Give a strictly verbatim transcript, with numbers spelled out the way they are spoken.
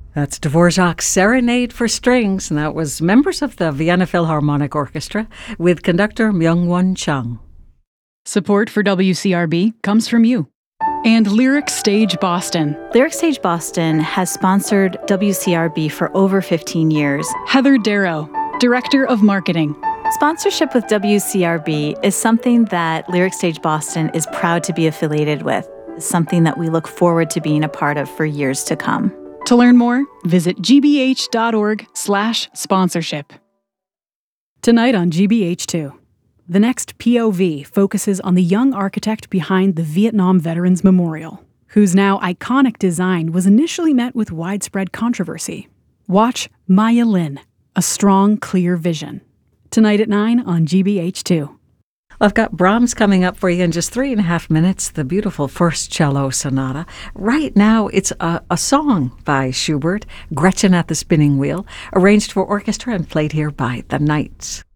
That's Dvorak's Serenade for Strings, and that was members of the Vienna Philharmonic Orchestra with conductor Myung-Won Chung. Support for W C R B comes from you. And Lyric Stage Boston. Lyric Stage Boston has sponsored W C R B for over fifteen years. Heather Darrow, Director of Marketing. Sponsorship with W C R B is something that Lyric Stage Boston is proud to be affiliated with. It's something that we look forward to being a part of for years to come. To learn more, visit gbh.org slash sponsorship. Tonight on G B H two, the next P O V focuses on the young architect behind the Vietnam Veterans Memorial, whose now iconic design was initially met with widespread controversy. Watch Maya Lin, A Strong, Clear Vision. Tonight at nine on G B H two. I've got Brahms coming up for you in just three and a half minutes, the beautiful First Cello Sonata. Right now, it's a, a song by Schubert, Gretchen at the Spinning Wheel, arranged for orchestra and played here by the Knights.